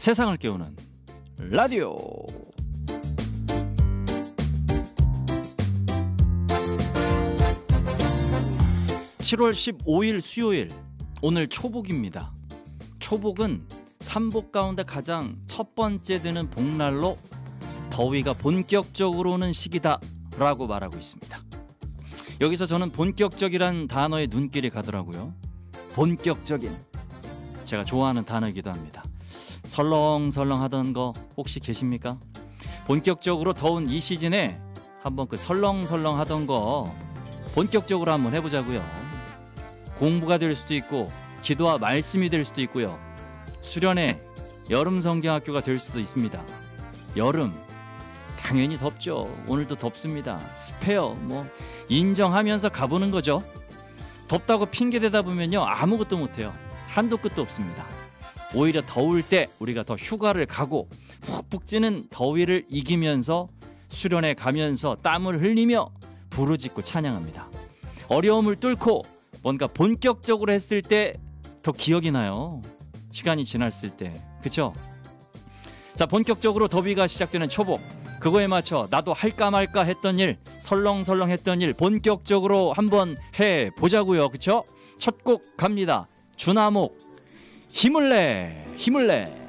세상을 깨우는 라디오. 7월 15일 수요일, 오늘 초복입니다. 초복은 삼복 가운데 가장 첫 번째 되는 복날로 더위가 본격적으로 오는 시기다 라고 말하고 있습니다. 여기서 저는 본격적이란 단어에 눈길이 가더라고요. 본격적인, 제가 좋아하는 단어이기도 합니다. 설렁설렁 하던 거 혹시 계십니까? 본격적으로 더운 이 시즌에 한번 그 설렁설렁 하던 거 본격적으로 한번 해보자고요. 공부가 될 수도 있고 기도와 말씀이 될 수도 있고요. 수련회 여름 성경학교가 될 수도 있습니다. 여름 당연히 덥죠. 오늘도 덥습니다. 습해요. 인정하면서 가보는 거죠. 덥다고 핑계대다 보면요, 아무것도 못해요. 한도 끝도 없습니다. 오히려 더울 때 우리가 더 휴가를 가고 푹푹 찌는 더위를 이기면서 수련회 가면서 땀을 흘리며 부르짖고 찬양합니다. 어려움을 뚫고 뭔가 본격적으로 했을 때 더 기억이 나요. 시간이 지났을 때. 그쵸? 자, 본격적으로 더위가 시작되는 초복, 그거에 맞춰 나도 할까 말까 했던 일, 설렁설렁 했던 일 본격적으로 한번 해보자고요. 그쵸? 첫 곡 갑니다. 주나목, 힘을 내, 힘을 내.